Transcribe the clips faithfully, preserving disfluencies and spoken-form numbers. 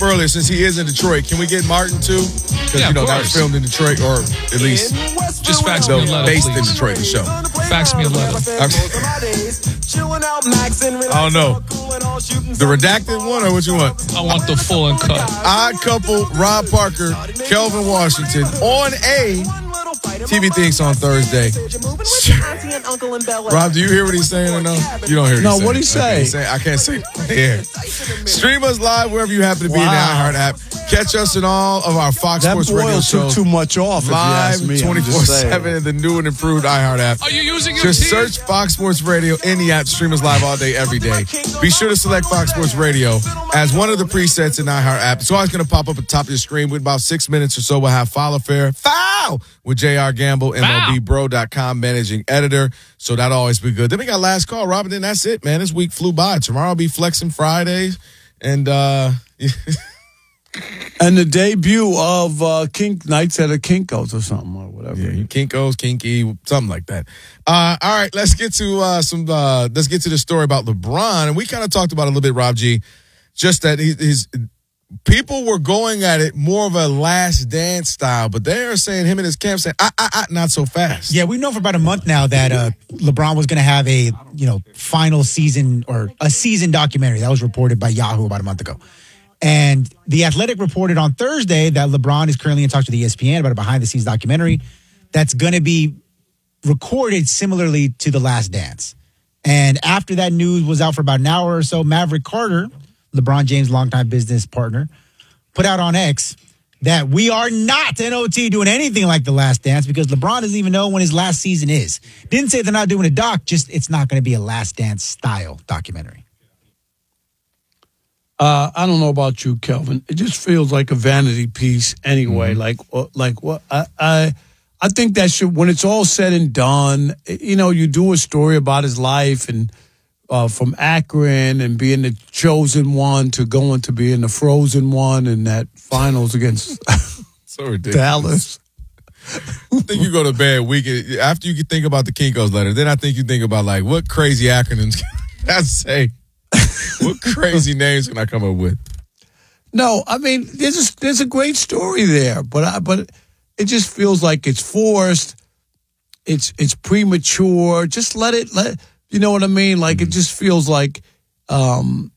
earlier, since he is in Detroit, can we get Martin too? Because Yeah, you know of that course. was filmed in Detroit, or at least Just fax so me a letter, based please. in Detroit. The show. Fax me a letter. I don't know. The redacted one, or what you want? I want the full and cut. Odd Couple, Rob Parker, Kelvin Washington on a T V Thinks on Thursday. Rob, do you hear what he's saying or no? You don't hear what No, he's saying. what'd he say? Okay, he's saying- I can't say yeah. Stream us live wherever you happen to be Wow. in the iHeart app. Catch us in all of our Fox That Sports radio boil took shows. too much off, if you ask Live me. I'm just twenty-four saying. seven in the new and improved iHeart app. Are you using your Just teeth? search Fox Sports Radio in the app. Stream us live all day, every day. Be sure to select Fox Sports Radio as one of the presets in the iHeart app. It's always going to pop up at the top of your screen. With about six minutes or so, we'll have Foul Affair. Foul! With J R Gamble, M L B Bro dot com managing editor. So that'll always be good. Then we got last call, Robin. Then that's it, man. This week flew by. Tomorrow will be Flexing Fridays. And, uh... And the debut of uh, Kink Nights at a Kinko's or something or whatever. Yeah, Kinko's, Kinky, something like that. Uh, all right, let's get to uh, some. Uh, let's get to the story about LeBron, and we kind of talked about it a little bit, Rob G. Just that he, his people were going at it more of a Last Dance style, but they are saying him and his camp saying, "Ah, ah, ah, not so fast." Yeah, we know for about a month now that uh, LeBron was going to have a you know final season or a season documentary that was reported by Yahoo about a month ago. And The Athletic reported on Thursday that LeBron is currently in talks with E S P N about a behind-the-scenes documentary that's going to be recorded similarly to The Last Dance. And after that news was out for about an hour or so, Maverick Carter, LeBron James' longtime business partner, put out on X that we are not, N O T, doing anything like The Last Dance because LeBron doesn't even know when his last season is. Didn't say they're not doing a doc, just it's not going to be a Last Dance-style documentary. Uh, I don't know about you, Kelvin. It just feels like a vanity piece anyway. Mm-hmm. Like, uh, like what I, I, I think that should, when it's all said and done, you know, you do a story about his life and uh, from Akron and being the chosen one to going to being the frozen one in that finals against So ridiculous. Dallas. I think you go to bed week after you think about the Kinko's letter. Then I think you think about like what crazy acronyms can I say. What crazy names can I come up with? No, I mean there's a, there's a great story there, but I, but it just feels like it's forced. It's it's premature. Just let it let you know what I mean. Like it just feels like um,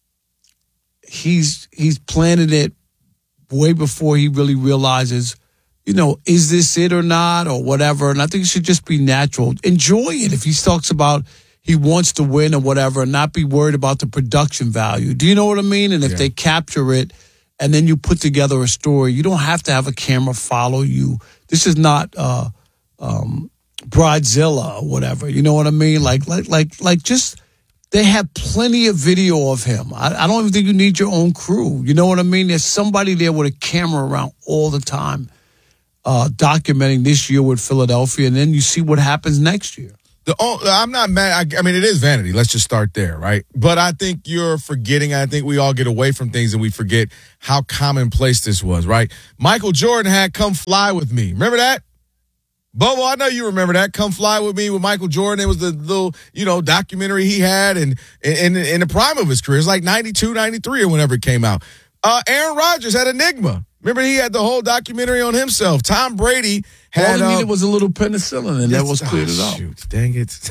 he's he's planning it way before he really realizes. You know, is this it or not, or whatever? And I think it should just be natural. Enjoy it. If he talks about he wants to win or whatever, and not be worried about the production value. Do you know what I mean? And if Yeah. they capture it and then you put together a story, you don't have to have a camera follow you. This is not uh, um, Bridezilla or whatever. You know what I mean? Like, like, like, like, just they have plenty of video of him. I, I don't even think you need your own crew. You know what I mean? There's somebody there with a camera around all the time, uh, documenting this year with Philadelphia, and then you see what happens next year. The, oh, I'm not mad. I, I mean, it is vanity. Let's just start there, right? But I think you're forgetting. I think we all get away from things and we forget how commonplace this was, right? Michael Jordan had Come Fly With Me. Remember that? Bobo, I know you remember that. Come Fly With Me with Michael Jordan. It was the little, you know, documentary he had and in, in, in the prime of his career. It's like ninety-two, ninety-three or whenever it came out. Uh, Aaron Rodgers had Enigma. Remember, he had the whole documentary on himself. Tom Brady had. All he um, needed was a little penicillin, and that was cleared it oh, up. Shoot, dang it.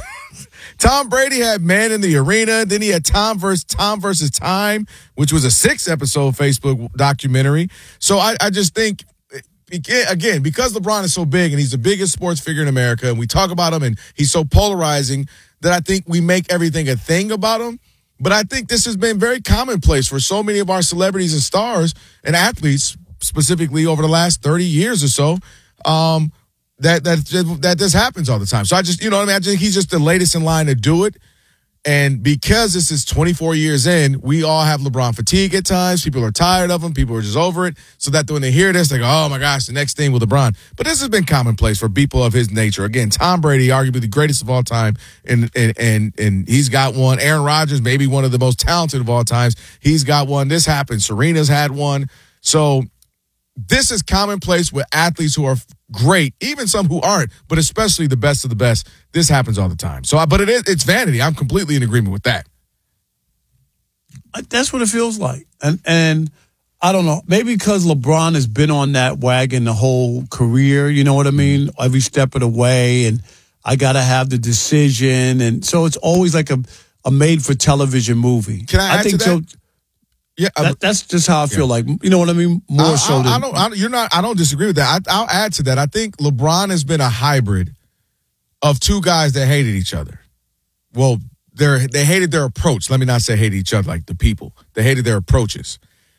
Tom Brady had Man in the Arena. Then he had Tom versus Tom versus Time, which was a six-episode Facebook documentary. So I, I just think, again, because LeBron is so big and he's the biggest sports figure in America, and we talk about him and he's so polarizing that I think we make everything a thing about him. But I think this has been very commonplace for so many of our celebrities and stars and athletes, specifically over the last thirty years or so, um, that that that this happens all the time. So I just, you know what I mean? I think he's just the latest in line to do it. And because this is twenty-four years in, we all have LeBron fatigue at times. People are tired of him. People are just over it. So that when they hear this, they go, oh, my gosh, the next thing with LeBron. But this has been commonplace for people of his nature. Again, Tom Brady, arguably the greatest of all time, and and and, and he's got one. Aaron Rodgers, maybe one of the most talented of all times. He's got one. This happened. Serena's had one. So this is commonplace with athletes who are great, even some who aren't, but especially the best of the best. This happens all the time. So, but it is, it's vanity. I'm completely in agreement with that. That's what it feels like. And and I don't know. Maybe because LeBron has been on that wagon the whole career, you know what I mean? Every step of the way, and I got to have the decision. And so it's always like a, a made-for-television movie. Can I add think to that? So, Yeah, that, that's just how I feel yeah. like. You know what I mean? More I, so I, than... I don't, I don't, you're not, I don't disagree with that. I, I'll add to that. I think LeBron has been a hybrid of two guys that hated each other. Well, they're, they hated their approach. Let me not say hated each other like the people. They hated their approaches.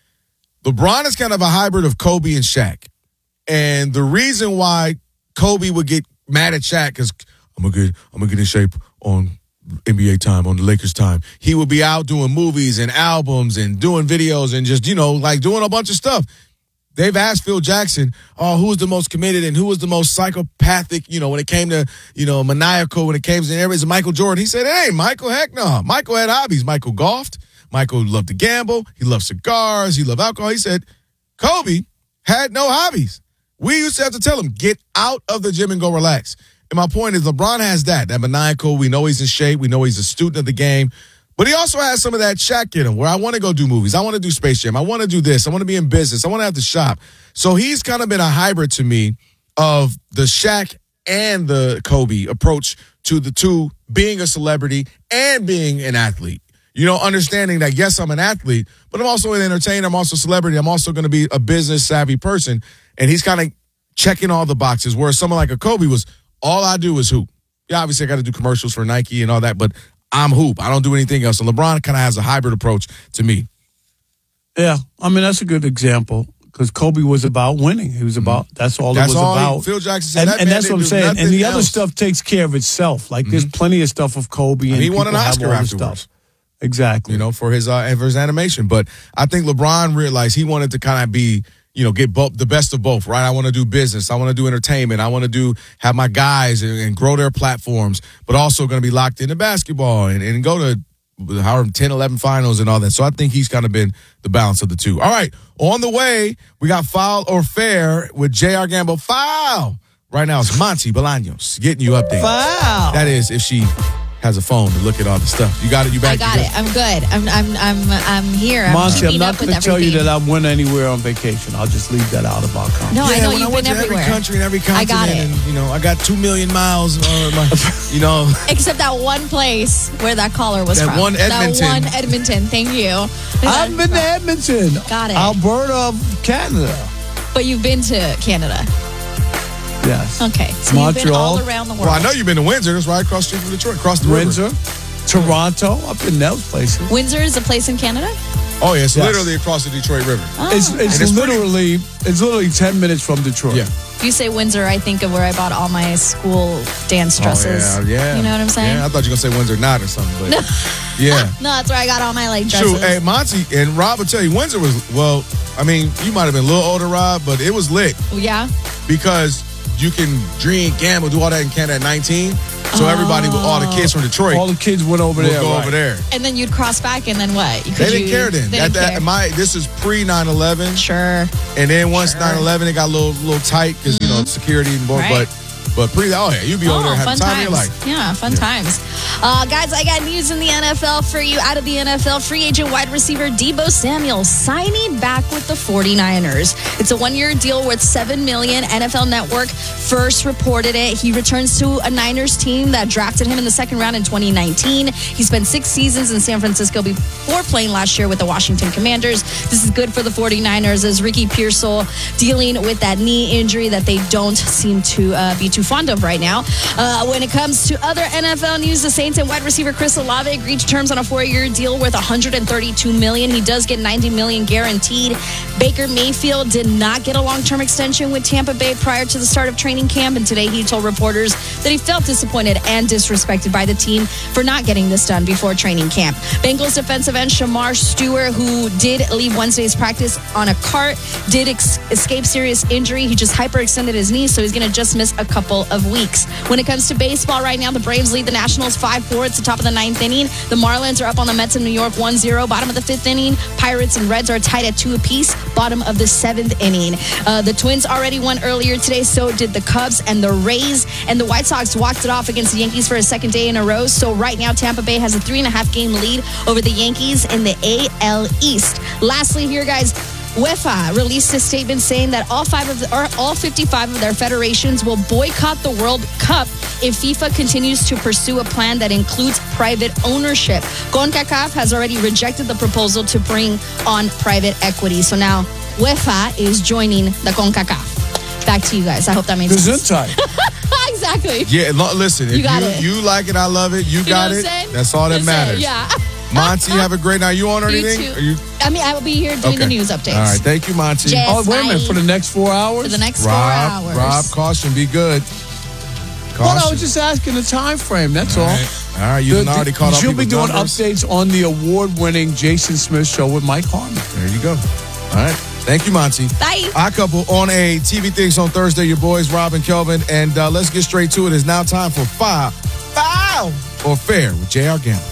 LeBron is kind of a hybrid of Kobe and Shaq. And the reason why Kobe would get mad at Shaq is, I'm going to get, I'm going to get in shape on N B A time, on the Lakers time. He would be out doing movies and albums and doing videos and just, you know, like doing a bunch of stuff. They've asked Phil Jackson, oh, who was the most committed and who was the most psychopathic, you know, when it came to, you know, maniacal, when it came to everybody's Michael Jordan. He said, hey, Michael, heck no. Michael had hobbies. Michael golfed. Michael loved to gamble. He loved cigars. He loved alcohol. He said, Kobe had no hobbies. We used to have to tell him, get out of the gym and go relax. And my point is, LeBron has that, that maniacal. We know he's in shape. We know he's a student of the game. But he also has some of that Shaq in him where I want to go do movies. I want to do Space Jam. I want to do this. I want to be in business. I want to have the shop. So he's kind of been a hybrid to me of the Shaq and the Kobe approach to the two being a celebrity and being an athlete. You know, understanding that, yes, I'm an athlete, but I'm also an entertainer. I'm also a celebrity. I'm also going to be a business-savvy person. And he's kind of checking all the boxes, whereas someone like a Kobe was, all I do is hoop. Yeah, obviously I got to do commercials for Nike and all that, but I'm hoop. I don't do anything else. And LeBron kind of has a hybrid approach to me. Yeah, I mean, that's a good example because Kobe was about winning. He was about, that's all That's it was all about. He, Phil Jackson said and, that and man that's what I'm didn't do saying. And nothing the other else. stuff takes care of itself. Like, there's plenty of stuff of Kobe. And, And he won an people have Oscar all this afterwards. stuff. Exactly. You know, for his uh, for his animation. But I think LeBron realized he wanted to kind of be, you know, get both, the best of both, right? I want to do business. I want to do entertainment. I want to do, have my guys and, and grow their platforms, but also going to be locked into basketball and, and go to however ten, eleven finals and all that. So I think he's kind of been the balance of the two. All right. On the way, we got Foul or Fair with J R Gamble. Foul. Right now it's Monty Bolaños getting you updated. Foul. That is if she has a phone to look at all the stuff. You got it? You back? I got You it. I'm good. I'm I'm I'm I'm here. I'm Monty, I'm keeping not up with going to tell you everything. that I went anywhere on vacation. I'll just leave that out of our conversation. No, I Yeah, know when you've I went been to everywhere. every country and every I continent, got it. and you know, I got two million miles. On my, you know, Except that one place where that caller was That from. one Edmonton. That one Edmonton. Thank you. I've been to Edmonton. Got it. Alberta, Canada. But you've been to Canada. Yes. Okay. So you've been Montreal. all around the world. well, I know you've been to Windsor. That's right across the street from Detroit, across the Windsor, river. Toronto. I've been those places. Windsor is a place in Canada? Oh yeah, it's Yes. literally across the Detroit River. Oh, It's okay. it's, And it's pretty- literally it's literally ten minutes from Detroit. Yeah. If you say Windsor, I think of where I bought all my school dance dresses. Oh, yeah, yeah. You know what I'm saying? Yeah, I thought you were gonna say Windsor not or something, but yeah. No, that's where I got all my like dresses. Shoot, hey Monty and Rob will tell you, Windsor was well. I mean, you might have been a little older, Rob, but it was lit Yeah. because you can drink, gamble, do all that in Canada at nineteen. So everybody, with all the kids from Detroit, All the kids went over will there. go right. over there. And then you'd cross back, and then what? You, They could didn't you, care then. They At didn't that, care. my this is pre nine eleven. Sure. And then once Sure. nine eleven, it got a little little tight because, you know, security and more. Right. But but pre, oh, yeah, you'd be over there Oh, having fun time times. of your life. Yeah, fun times. Uh, guys, I got news in the N F L for you. Out of the N F L, free agent wide receiver Deebo Samuel signing back with the forty-niners. It's a one-year deal worth seven million dollars. N F L Network first reported it. He returns to a Niners team that drafted him in the second round in twenty nineteen. He spent six seasons in San Francisco before playing last year with the Washington Commanders. This is good for the forty-niners as Ricky Pearsall dealing with that knee injury that they don't seem to uh, be too fond of right now. Uh, when it comes to other N F L news, the Saints and wide receiver Chris Olave agreed to terms on a four-year deal worth one hundred thirty-two million dollars. He does get ninety million dollars guaranteed. Baker Mayfield did not get a long-term extension with Tampa Bay prior to the start of training camp, and today he told reporters that he felt disappointed and disrespected by the team for not getting this done before training camp. Bengals defensive end Shamar Stewart, who did leave Wednesday's practice on a cart, did ex- escape serious injury. He just hyperextended his knee, so he's going to just miss a couple of weeks. When it comes to baseball right now, the Braves lead the Nationals five four. It's the top of the ninth inning. The Marlins are up on the Mets in New York one zero. Bottom of the fifth inning, Pirates and Reds are tied at two apiece. Bottom of the seventh inning. Uh, the Twins already won earlier today, so did the Cubs and the Rays. And the White Sox walked it off against the Yankees for a second day in a row. So right now, Tampa Bay has a three and a half game lead over the Yankees in the A L East. Lastly here, guys, UEFA released a statement saying that all five of the, or all fifty-five of their federations will boycott the World Cup if FIFA continues to pursue a plan that includes private ownership. CONCACAF has already rejected the proposal to bring on private equity. So now UEFA is joining the CONCACAF. Back to you guys. I hope that made sense. Exactly. Yeah, lo- listen, if You you, got it. you like it, I love it. You, You know got what I'm it. saying? That's all that That's matters. it, yeah. Monty, have a great night. You on or You anything? too. Are you I mean, I will be here doing the news updates. All right, thank you, Monty. Jay- Oh, wait a minute. Bye. For the next four hours? For the next Rob, four hours. Rob, caution, be good. Caution. Well, I was just asking the time frame. That's all. All right, all right you The- done already the- caught up. She'll be doing numbers. updates on the award-winning Jason Smith show with Mike Harmon. There you go. All right. Thank you, Monty. Bye. Our couple on a T V Things on Thursday, your boys, Rob and Kelvin. And uh, let's get straight to it. It's now time for Foul, Foul, or Fair with J R Gamble.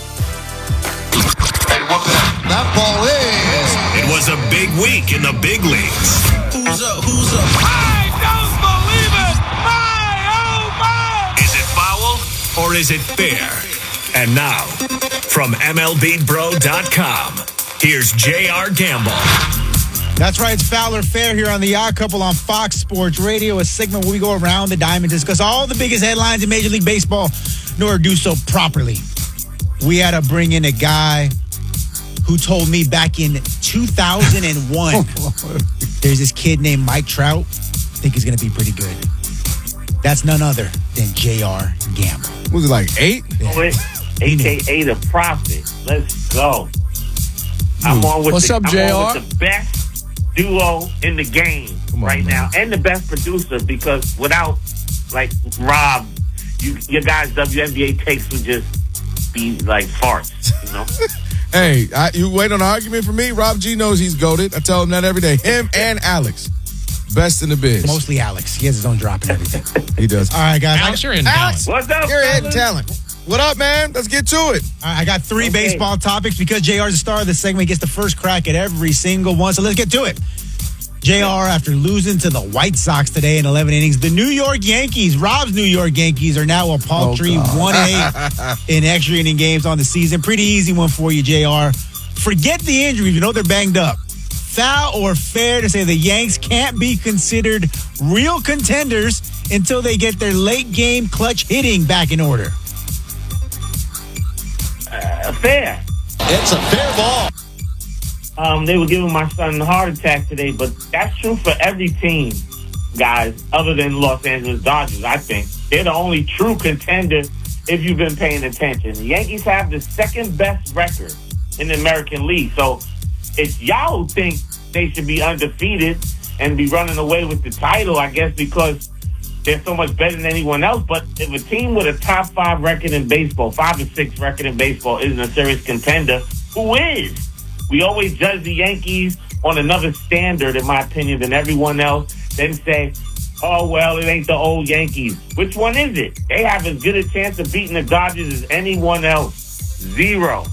That ball is. It was a big week in the big leagues. Who's up? Who's up? I don't believe it! My, oh my! Is it foul or is it fair? And now, from M L B Bro dot com, here's J R Gamble. That's right. It's Foul or Fair here on the Odd Couple on Fox Sports Radio, a segment where we go around the diamond, discuss all the biggest headlines in Major League Baseball, in order to do so properly. We had to bring in a guy who told me back in two thousand one, there's this kid named Mike Trout. I think he's going to be pretty good. That's none other than J R Gamble. Was it like eight? A K A the Prophet. Let's go. I'm on with What's the, up, I'm J R? on with the best duo in the game Come on, right man. now, and the best producer, because without like Rob, you, your guys' W N B A takes would just be like farts, you know. Hey, I, you wait on an argument for me? Rob G knows he's goated. I tell him that every day. Him and Alex. Best in the biz. Mostly Alex. He has his own drop and everything. He does. All right, guys. Alex, I, you're in Alex, talent. What's up, you're in fellas? talent. What up, man? Let's get to it. All right, I got three Okay. baseball topics because J R's the star of the segment. He gets the first crack at every single one. So let's get to it. J R, after losing to the White Sox today in eleven innings, the New York Yankees, Rob's New York Yankees, are now a paltry Oh, one and eight in extra inning games on the season. Pretty easy one for you, J R. Forget the injuries. You know they're banged up. Foul or fair to say the Yanks can't be considered real contenders until they get their late game clutch hitting back in order? Uh, fair. It's a fair ball. Um, they were giving my son a heart attack today, but that's true for every team, guys, other than Los Angeles Dodgers, I think. They're the only true contender if you've been paying attention. The Yankees have the second best record in the American League. So if y'all think they should be undefeated and be running away with the title, I guess because they're so much better than anyone else. But if a team with a top five record in baseball, five or six record in baseball, isn't a serious contender, who is? We always judge the Yankees on another standard, in my opinion, than everyone else. Then say, oh, well, it ain't the old Yankees. Which one is it? They have as good a chance of beating the Dodgers as anyone else. Zero.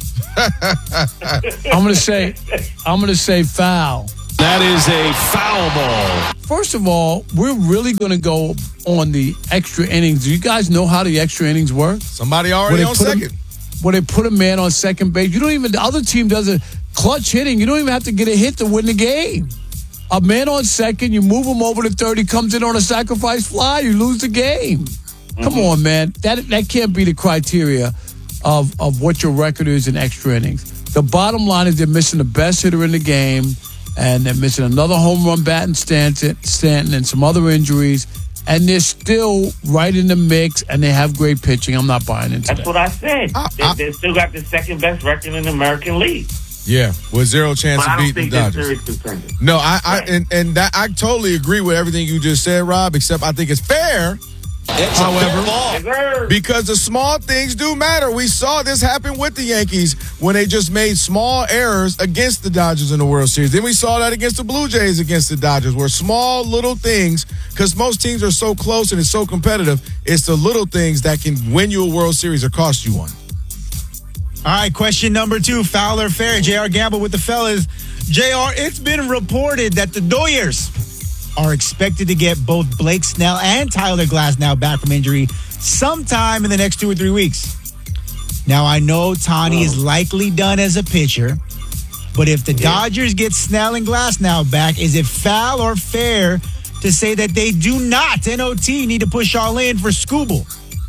I'm gonna say, I'm gonna say foul. That is a foul ball. First of all, we're really gonna go on the extra innings. Do you guys know how the extra innings work? Somebody already Where they on put a- second. Where they put a man on second base. You don't even. The other team does a clutch hitting. You don't even have to get a hit to win the game. A man on second, you move him over to third. He comes in on a sacrifice fly. You lose the game. Come on, man. That that can't be the criteria of of what your record is in extra innings. The bottom line is they're missing the best hitter in the game, and they're missing another home run bat in Stanton, Stanton and some other injuries, and they're still right in the mix, and they have great pitching. I'm not buying into That's that. what I said. I- they, I- they still got the second best record in the American League. Yeah, with zero chance But I of don't beating think the they're Dodgers. serious contenders. No, I, I Right. and, and that I totally agree with everything you just said, Rob, except I think it's fair. It's However, a fair ball. Yes, sir. Because the small things do matter. We saw this happen with the Yankees when they just made small errors against the Dodgers in the World Series. Then we saw that against the Blue Jays against the Dodgers, where small little things, because most teams are so close and it's so competitive, it's the little things that can win you a World Series or cost you one. All right, question number two, foul or fair? J R Gamble with the fellas. J R, it's been reported that the Dodgers are expected to get both Blake Snell and Tyler Glasnow back from injury sometime in the next two or three weeks. Now, I know Tani is likely done as a pitcher, But if the Dodgers get Snell and Glasnow back, is it foul or fair to say that they do not, N O T, need to push all in for Skubal?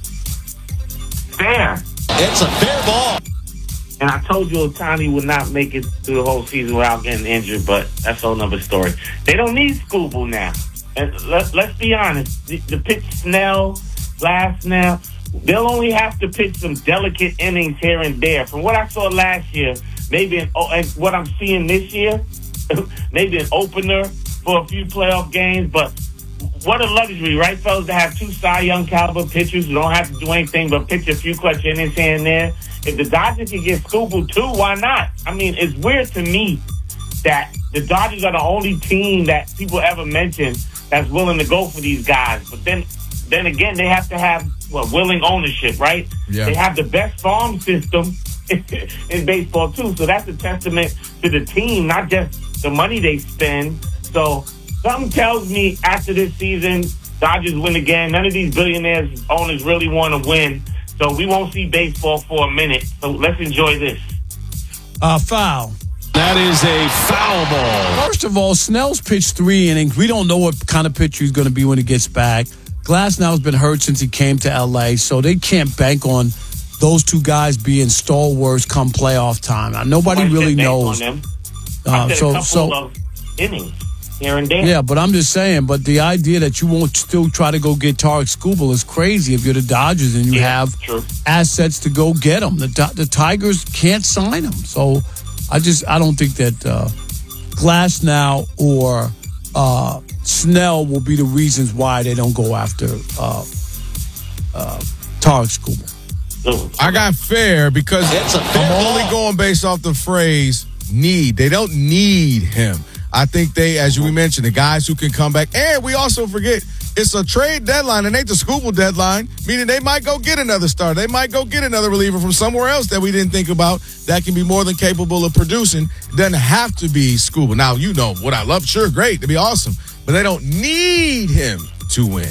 Fair. It's a fair ball. And I told you Ohtani would not make it through the whole season without getting injured, but that's a whole nother story. They don't need Skubal now. And let, let's be honest. The, the pitch Snell, Glasnow, they'll only have to pitch some delicate innings here and there. From what I saw last year, maybe an, oh, and what I'm seeing this year, maybe an opener for a few playoff games. But what a luxury, right, fellas, to have two Cy Young caliber pitchers who don't have to do anything but pitch a few clutch innings here and there. If the Dodgers can get Skubal too, why not? I mean, it's weird to me that the Dodgers are the only team that people ever mention that's willing to go for these guys. But then, then again, they have to have well, willing ownership, right? Yeah. They have the best farm system in baseball too. So that's a testament to the team, not just the money they spend. So something tells me after this season, Dodgers win again. None of these billionaires owners really want to win. So we won't see baseball for a minute. So let's enjoy this. Uh, foul. That is a foul ball. First of all, Snell's pitched three innings. We don't know what kind of pitcher he's going to be when he gets back. Glasnow's been hurt since he came to L A, so they can't bank on those two guys being stalwarts come playoff time. Now, nobody Somebody really said bank knows. on them. Uh, I said so, a couple so of innings here and there. yeah, but I'm just saying. But the idea that you won't still try to go get Tarek Skubal is crazy. If you're the Dodgers and you Yeah, have true. assets to go get him, the the Tigers can't sign him. So I just I don't think that uh, Glasnow or uh, Snell will be the reasons why they don't go after uh, uh, Tarek Skubal. I got fair because It's a fair I'm only ball. going based off the phrase need. They don't need him. I think they, as we mentioned, the guys who can come back. And we also forget it's a trade deadline and ain't the Skubal deadline, meaning they might go get another starter. They might go get another reliever from somewhere else that we didn't think about that can be more than capable of producing. It doesn't have to be Skubal. Now, you know what I love. Sure, great. It'd be awesome. But they don't need him to win.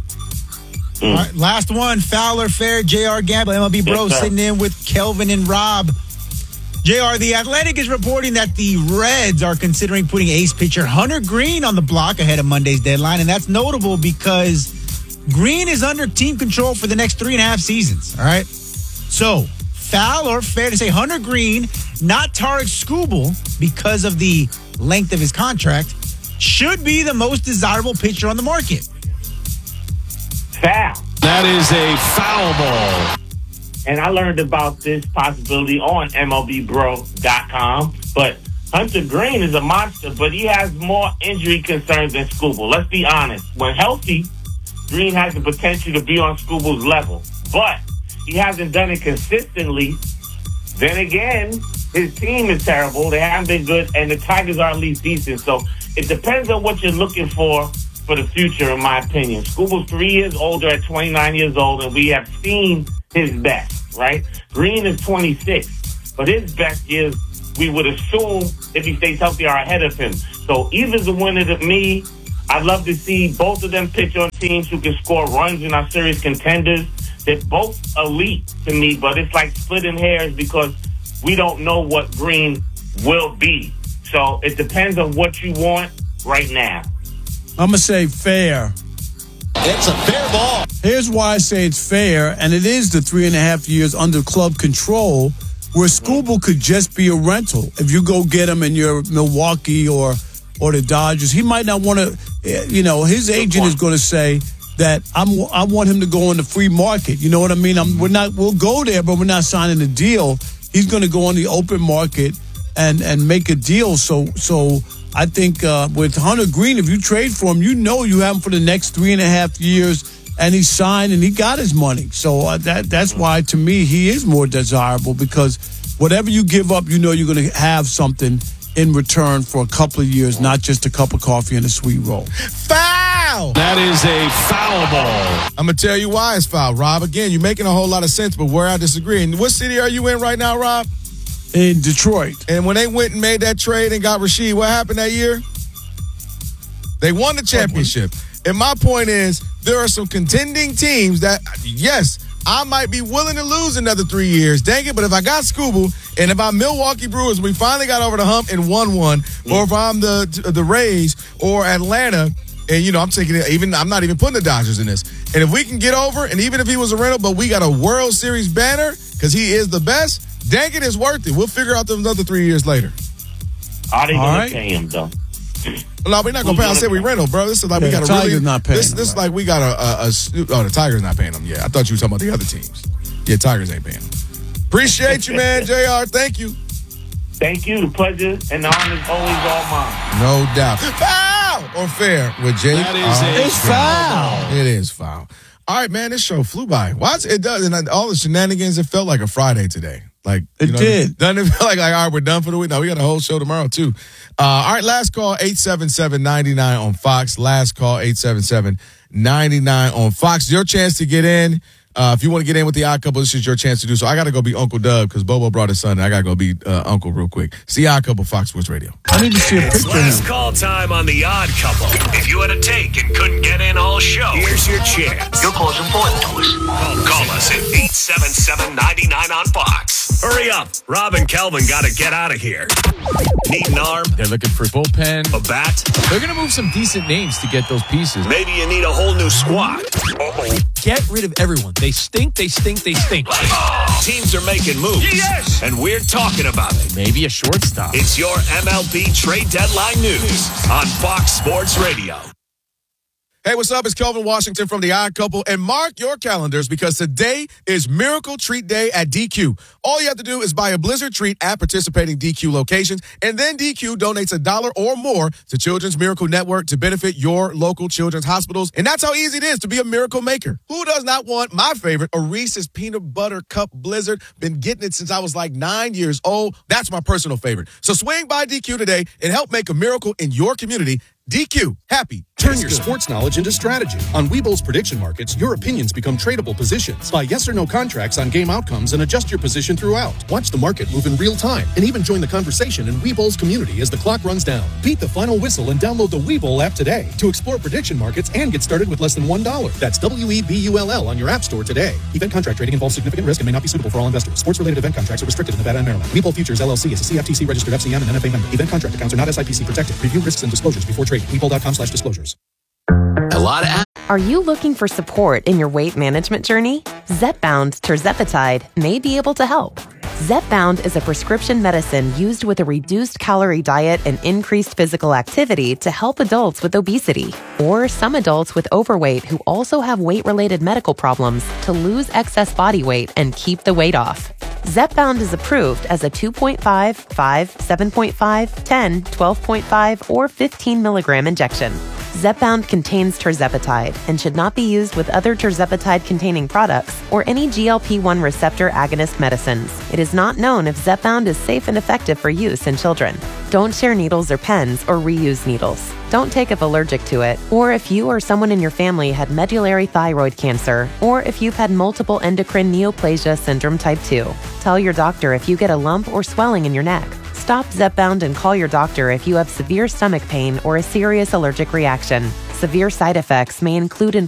All right, last one, foul or fair, J R Gamble, M L B Bro, Yes, sir. sitting in with Kelvin and Rob. J R, The Athletic is reporting that the Reds are considering putting ace pitcher Hunter Green on the block ahead of Monday's deadline, and that's notable because Green is under team control for the next three and a half seasons, all right? So, foul or fair to say Hunter Green, not Tarek Skubal, because of the length of his contract, should be the most desirable pitcher on the market. Foul. That is a foul ball. And I learned about this possibility on M L B Bro dot com. But Hunter Green is a monster, but he has more injury concerns than Skubal. Let's be honest. When healthy, Green has the potential to be on Skubal's level. But he hasn't done it consistently. Then again, his team is terrible. They haven't been good, and the Tigers are at least decent. So it depends on what you're looking for for the future, in my opinion. Skubal's three years older at twenty-nine years old, and we have seen his best, right? Green is twenty-six, but his best years, we would assume, if he stays healthy, are ahead of him. So either's a winner to me. I'd love to see both of them pitch on teams who can score runs and are serious contenders. They're both elite to me, but it's like splitting hairs because we don't know what Green will be. So it depends on what you want right now. I'm gonna say fair. It's a fair ball. Here's why I say it's fair, and it is the three and a half years under club control, where Skubal could just be a rental. If you go get him and you're Milwaukee or or the Dodgers, he might not want to. You know, his agent is going to say that I'm. I want him to go on the free market. You know what I mean? I'm, we're not. We'll go there, but we're not signing a deal. He's going to go on the open market and and make a deal. So so. I think uh, with Hunter Green, if you trade for him, you know you have him for the next three and a half years, and he signed and he got his money. So uh, that that's why, to me, he is more desirable because whatever you give up, you know you're going to have something in return for a couple of years, not just a cup of coffee and a sweet roll. Foul! That is a foul ball. I'm going to tell you why it's foul, Rob. Again, you're making a whole lot of sense, but where I disagree. And what city are you in right now, Rob? In Detroit. And when they went and made that trade and got Rasheed, what happened that year? They won the championship. And my point is, there are some contending teams that, yes, I might be willing to lose another three years. Dang it, but if I got Skubal And if I'm Milwaukee Brewers, we finally got over the hump and won one, or if I'm the the Rays or Atlanta, and you know I'm taking it. Even I'm not even putting the Dodgers in this. And if we can get over, and even if he was a rental, but we got a World Series banner because he is the best. Dang it, it's worth it. We'll figure out those other three years later. Are they going right. to pay him though? No, we're not gonna pay. I said we rental, bro. This is like we Yeah, got the to really. Tigers not paying this him, this is right. like we got a, a, a. Oh, the Tigers not paying them. Yeah, I thought you were talking about the other teams. Yeah, Tigers ain't paying them. Appreciate you, man, J R. Thank you. Thank you. The pleasure and the honor is always all mine. No doubt. Foul or fair with J R. That is a It's foul. It is foul. All right, man. This show flew by. Watch it does, and all the shenanigans. It felt like a Friday today. Like It you know, did. Doesn't it feel like, like all right, we're done for the week? No, we got a whole show tomorrow too. Uh, all right, last call eight seven seven, nine nine on Fox. Last call eight seven seven, nine nine on Fox. Your chance to get in. Uh, if you want to get in with the Odd Couple, this is your chance to do so. I got to go be Uncle Doug because Bobo brought his son. And I got to go be uh, Uncle real quick. See Odd Couple, Fox Sports Radio. I need to see a It's picture of last him. call time on The Odd Couple. If you had a take and couldn't get in all show, here's your chance. Your call's important to us. Call, call us at eight seven seven, nine nine on Fox. Hurry up. Rob and Kelvin got to get out of here. Need an arm, They're looking for bullpen. a bat. They're going to move some decent names to get those pieces. Maybe you need a whole new squad. Uh-oh. Get rid of everyone. They stink, they stink, they stink. Oh, teams are making moves. Yes. And we're talking about it. Maybe a shortstop. It's your M L B trade deadline news on Fox Sports Radio. Hey, what's up? It's Kelvin Washington from The Odd Couple. And mark your calendars because today is Miracle Treat Day at D Q. All you have to do is buy a Blizzard treat at participating D Q locations, and then D Q donates a dollar or more to Children's Miracle Network to benefit your local children's hospitals. And that's how easy it is to be a miracle maker. Who does not want my favorite, a Reese's Peanut Butter Cup Blizzard? Been getting it since I was like nine years old. That's my personal favorite. So swing by D Q today and help make a miracle in your community. D Q, happy. Turn your sports knowledge into strategy. On Webull's prediction markets, your opinions become tradable positions. Buy yes or no contracts on game outcomes and adjust your position throughout. Watch the market move in real time and even join the conversation in Webull's community as the clock runs down. Beat the final whistle and download the Webull app today to explore prediction markets and get started with less than one dollar. That's W E B U L L on your app store today. Event contract trading involves significant risk and may not be suitable for all investors. Sports-related event contracts are restricted in Nevada and Maryland. Webull Futures L L C is a C F T C-registered F C M and N F A member. Event contract accounts are not S I P C protected. Review risks and disclosures before trading. Webull.com slash disclosures. A lot of. Are you looking for support in your weight management journey? Zepbound tirzepatide may be able to help. Zepbound is a prescription medicine used with a reduced calorie diet and increased physical activity to help adults with obesity or some adults with overweight who also have weight-related medical problems to lose excess body weight and keep the weight off. Zepbound is approved as a two point five, five, seven point five, ten, twelve point five, or fifteen milligram injection. Zepbound contains tirzepatide and should not be used with other tirzepatide-containing products or any G L P one receptor agonist medicines. It is not known if Zepbound is safe and effective for use in children. Don't share needles or pens or reuse needles. Don't take if allergic to it, or if you or someone in your family had medullary thyroid cancer, or if you've had multiple endocrine neoplasia syndrome type two. Tell your doctor if you get a lump or swelling in your neck. Stop Zepbound and call your doctor if you have severe stomach pain or a serious allergic reaction. Severe side effects may include